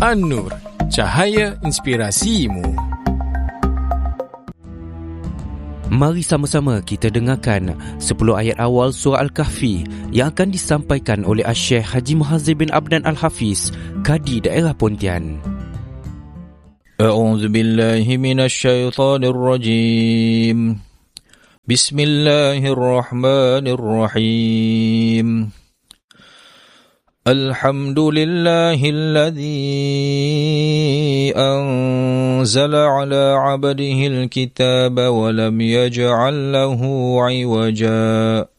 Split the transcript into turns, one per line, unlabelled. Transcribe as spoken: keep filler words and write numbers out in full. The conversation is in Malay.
An-Nur, cahaya inspirasimu.
Mari sama-sama kita dengarkan sepuluh ayat awal surah Al-Kahfi yang akan disampaikan oleh Asy-Syaikh Haji Muhazir bin Abdan Al-Hafiz, Kadi Daerah Pontian.
A'udzu billahi minasy syaithanir rajim. Bismillahirrahmanirrahim. Alhamdulillahilladzi anzala ala 'abdihi al-kitaba wa lam yaj'al lahu 'iwaja.